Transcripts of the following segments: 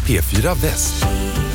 P4 Väst.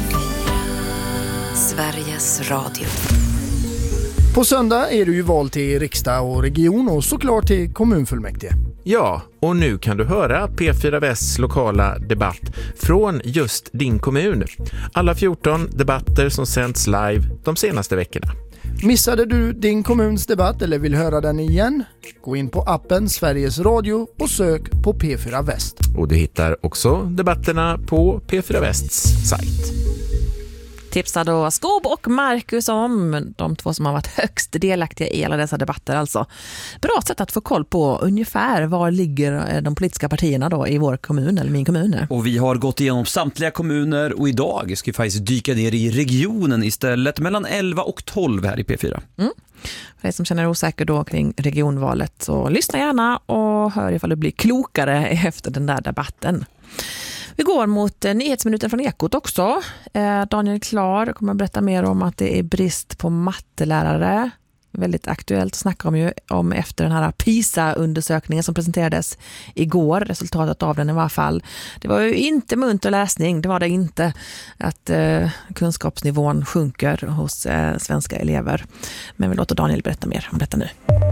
Sveriges Radio. På söndag är det ju val till riksdag och region och såklart till kommunfullmäktige. Ja, och nu kan du höra P4 Västs lokala debatt från just din kommun. Alla 14 debatter som sänds live de senaste veckorna. Missade du din kommuns debatt eller vill höra den igen? Gå in på appen Sveriges Radio och sök på P4 Väst. Och du hittar också debatterna på P4 Västs sajt. Tipsar då Skob och Marcus om de två som har varit högst delaktiga i alla dessa debatter alltså. Bra sätt att få koll på ungefär var ligger de politiska partierna då i vår kommun eller min kommun. Och vi har gått igenom samtliga kommuner och idag ska vi faktiskt dyka ner i regionen istället mellan 11 och 12 här i P4. För dig som känner osäker då kring regionvalet så lyssna gärna och hör ifall du blir klokare efter den där debatten. Vi går mot nyhetsminuten från Ekot också. Daniel Klar kommer att berätta mer om att det är brist på mattelärare. Väldigt aktuellt snackar de ju om efter den här PISA-undersökningen som presenterades igår. Resultatet av den i varje fall. Det var ju inte munter läsning, det var det inte. Att kunskapsnivån sjunker hos svenska elever. Men vi låter Daniel berätta mer om detta nu.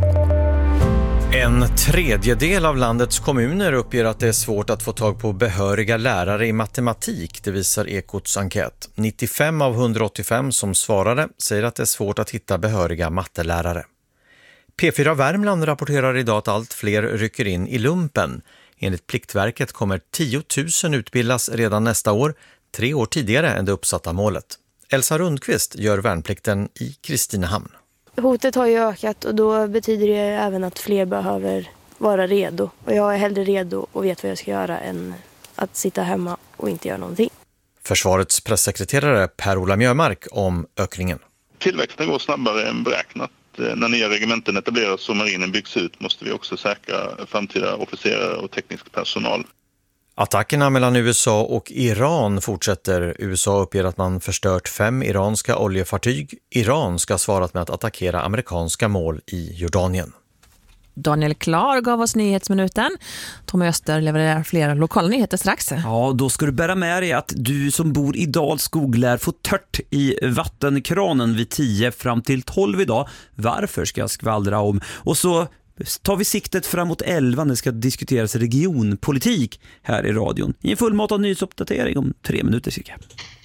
En tredjedel av landets kommuner uppger att det är svårt att få tag på behöriga lärare i matematik, det visar Ekots enkät. 95 av 185 som svarade säger att det är svårt att hitta behöriga mattelärare. P4 Värmland rapporterar idag att allt fler rycker in i lumpen. Enligt Pliktverket kommer 10 000 utbildas redan nästa år, 3 år tidigare än det uppsatta målet. Elsa Rundqvist gör värnplikten i Kristinehamn. Hotet har ju ökat och då betyder det även att fler behöver vara redo. Och jag är hellre redo och vet vad jag ska göra än att sitta hemma och inte göra någonting. Försvarets pressekreterare Per-Ola Mjömark om ökningen. Tillväxten går snabbare än beräknat. När nya regementen etableras och marinen byggs ut måste vi också säkra framtida officerare och teknisk personal. Attackerna mellan USA och Iran fortsätter. USA uppger att man förstört 5 iranska oljefartyg. Iran ska ha svarat med att attackera amerikanska mål i Jordanien. Daniel Klar gav oss nyhetsminuten. Tommy Öster levererar flera lokala nyheter strax. Ja, då ska du bära med dig att du som bor i Dalskog lär få tört i vattenkranen vid 10 fram till 12 idag. Varför ska jag skvallra om? Och så tar vi siktet framåt 11 när det ska diskuteras regionpolitik här i radion. I en fullmatad nyhetsuppdatering om 3 minuter cirka.